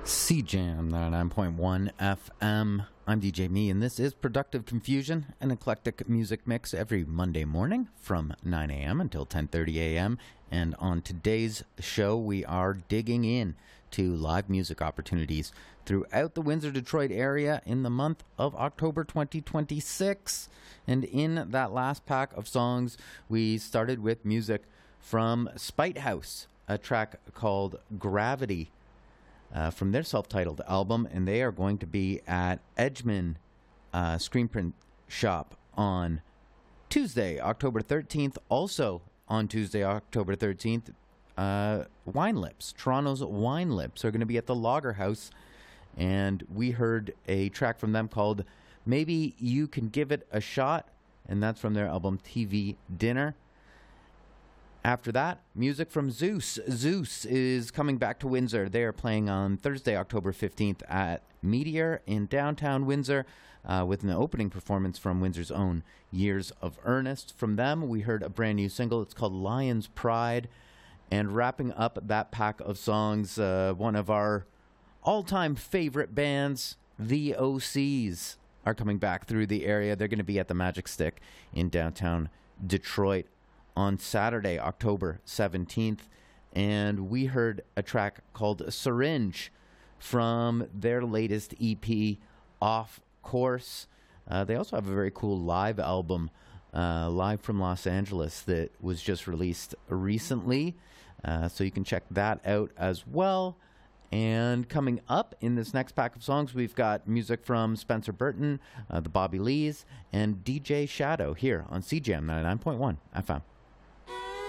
CJAM 99.1 FM. I'm DJ Me, and this is Productive Confusion, an eclectic music mix every Monday morning from 9 a.m. until 10:30 a.m. And on today's show, we are digging in to live music opportunities throughout the Windsor-Detroit area in the month of October 2026. And in that last pack of songs, we started with music from Spite House, a track called Gravity, from their self-titled album, and they are going to be at Edgeman Screen Print Shop on Tuesday, October 13th. Also on Tuesday, October 13th, Wine Lips, Toronto's Wine Lips, are going to be at the Lager House, and we heard a track from them called Maybe You Can Give It a Shot, and that's from their album TV Dinner. After that, music from Zeus. Zeus is coming back to Windsor. They are playing on Thursday, October 15th at Meteor in downtown Windsor with an opening performance from Windsor's own Years of Earnest. From them, we heard a brand new single. It's called Lion's Pride. And wrapping up that pack of songs, one of our all-time favorite bands, the OCs, are coming back through the area. They're going to be at the Magic Stick in downtown Detroit on Saturday, October 17th, and we heard a track called Syringe from their latest EP, Off Course. They also have a very cool live album, live from Los Angeles, that was just released recently, so you can check that out as well. And coming up in this next pack of songs, we've got music from Spencer Burton, the Bobby Lees, and DJ Shadow here on CJAM 99.1 FM.